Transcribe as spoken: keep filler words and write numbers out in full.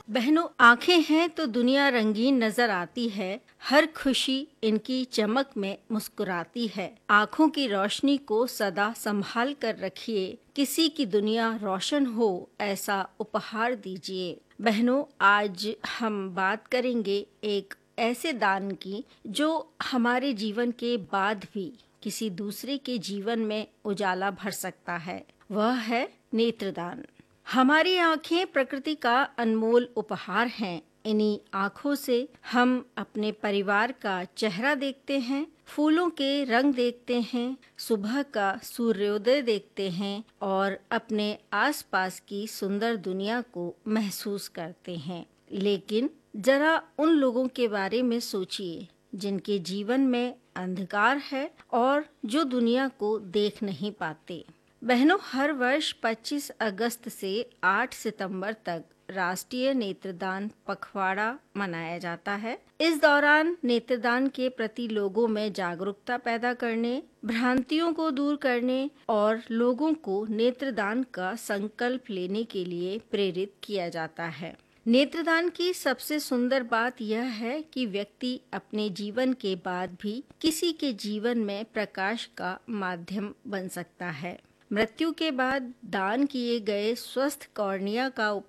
बहनों, आंखें हैं तो दुनिया रंगीन नजर आती है। हर खुशी इनकी चमक में मुस्कुराती है। आंखों की रोशनी को सदा संभाल कर रखिए। किसी की दुनिया रोशन हो ऐसा उपहार दीजिए। बहनों, आज हम बात करेंगे एक ऐसे दान की जो हमारे जीवन के बाद भी किसी दूसरे के जीवन में उजाला भर सकता है। वह है नेत्रदान। हमारी आंखें प्रकृति का अनमोल उपहार हैं। इन्हीं आंखों से हम अपने परिवार का चेहरा देखते हैं, फूलों के रंग देखते हैं, सुबह का सूर्योदय देखते हैं और अपने आसपास की सुंदर दुनिया को महसूस करते हैं। लेकिन जरा उन लोगों के बारे में सोचिए जिनके जीवन में अंधकार है और जो दुनिया को देख नहीं पाते। बहनों, हर वर्ष पच्चीस अगस्त से आठ सितंबर तक राष्ट्रीय नेत्रदान पखवाड़ा मनाया जाता है। इस दौरान नेत्रदान के प्रति लोगों में जागरूकता पैदा करने, भ्रांतियों को दूर करने और लोगों को नेत्रदान का संकल्प लेने के लिए प्रेरित किया जाता है। नेत्रदान की सबसे सुंदर बात यह है कि व्यक्ति अपने जीवन के बाद भी किसी के जीवन में प्रकाश का माध्यम बन सकता है। मृत्यु के बाद दान किए गए स्वस्थ कॉर्निया का